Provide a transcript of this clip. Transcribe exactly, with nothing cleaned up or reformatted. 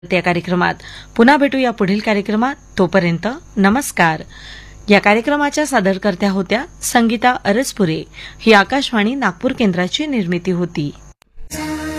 त्या कार्यक्रमात पुन्हा भेटूया पुढील कार्यक्रमात. तोपर्यंत नमस्कार. या कार्यक्रमाच्या सादरकर्त्या होत्या संगीता अरसपुरे. ही आकाशवाणी नागपूर केंद्राची निर्मिती होती.